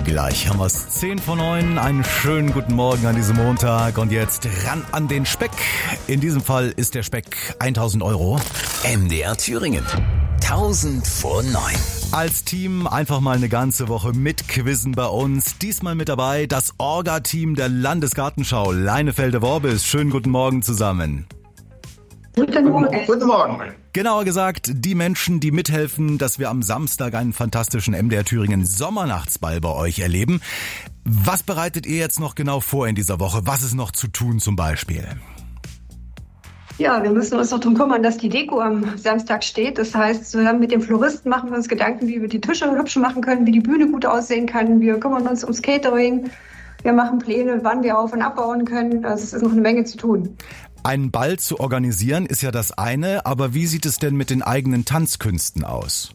Gleich haben wir es 10 vor 9. Einen schönen guten Morgen an diesem Montag. Und jetzt ran an den Speck. In diesem Fall ist der Speck 1.000 Euro. MDR Thüringen. 1000 vor 9. Als Team einfach mal eine ganze Woche mit Quizzen bei uns. Diesmal mit dabei das Orga-Team der Landesgartenschau Leinefelde-Worbis. Schönen guten Morgen zusammen. Guten Morgen. Guten Morgen. Genauer gesagt, die Menschen, die mithelfen, dass wir am Samstag einen fantastischen MDR Thüringen Sommernachtsball bei euch erleben. Was bereitet ihr jetzt noch genau vor in dieser Woche? Was ist noch zu tun zum Beispiel? Ja, wir müssen uns noch darum kümmern, dass die Deko am Samstag steht. Das heißt, zusammen mit dem Floristen machen wir uns Gedanken, wie wir die Tische hübsch machen können, wie die Bühne gut aussehen kann. Wir kümmern uns ums Catering. Wir machen Pläne, wann wir auf- und abbauen können. Also es ist noch eine Menge zu tun. Einen Ball zu organisieren ist ja das eine, aber wie sieht es denn mit den eigenen Tanzkünsten aus?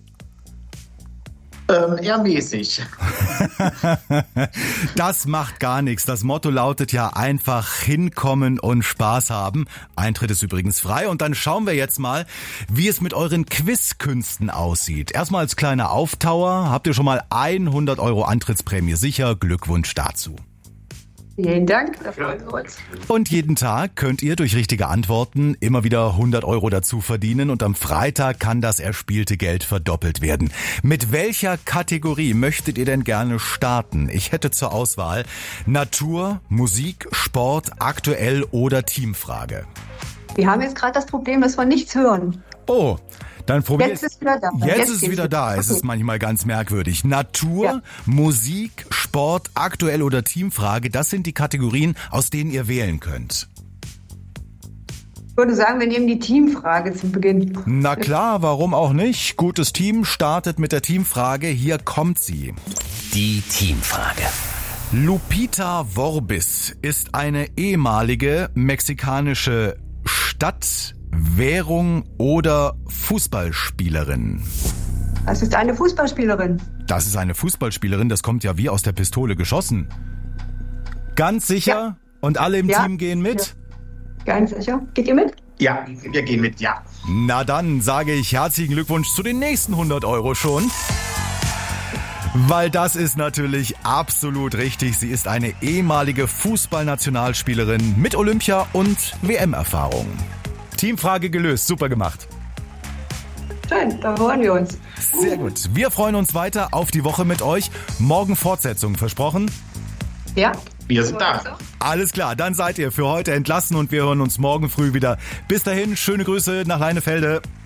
Eher mäßig. Das macht gar nichts. Das Motto lautet ja einfach hinkommen und Spaß haben. Eintritt ist übrigens frei. Und dann schauen wir jetzt mal, wie es mit euren Quizkünsten aussieht. Erstmal als kleiner Auftauer. Habt ihr schon mal 100 Euro Antrittsprämie sicher? Glückwunsch dazu. Vielen Dank, da freuen wir uns. Und jeden Tag könnt ihr durch richtige Antworten immer wieder 100 Euro dazu verdienen und am Freitag kann das erspielte Geld verdoppelt werden. Mit welcher Kategorie möchtet ihr denn gerne starten? Ich hätte zur Auswahl Natur, Musik, Sport, aktuell oder Teamfrage. Wir haben jetzt gerade das Problem, dass wir nichts hören. Oh, dann probiert. Jetzt ist es wieder da. Jetzt ist es wieder da. Es ist manchmal ganz merkwürdig. Natur, Musik, Sport, aktuell oder Teamfrage, das sind die Kategorien, aus denen ihr wählen könnt. Ich würde sagen, wir nehmen die Teamfrage zu Beginn. Na klar, warum auch nicht? Gutes Team startet mit der Teamfrage. Hier kommt sie. Die Teamfrage. Lupita Worbis ist eine ehemalige mexikanische Stadt, Währung oder Fußballspielerin? Das ist eine Fußballspielerin. Das ist eine Fußballspielerin, das kommt ja wie aus der Pistole geschossen. Ganz sicher? Ja. Und alle im Team gehen mit? Ja. Ganz sicher. Geht ihr mit? Ja, wir gehen mit, ja. Na dann sage ich herzlichen Glückwunsch zu den nächsten 100 Euro schon. Weil das ist natürlich absolut richtig. Sie ist eine ehemalige Fußballnationalspielerin mit Olympia- und WM-Erfahrung. Teamfrage gelöst, super gemacht. Schön, da freuen wir uns. Sehr gut. Wir freuen uns weiter auf die Woche mit euch. Morgen Fortsetzung, versprochen? Ja. Wir sind da. Alles klar, dann seid ihr für heute entlassen und wir hören uns morgen früh wieder. Bis dahin, schöne Grüße nach Leinefelde.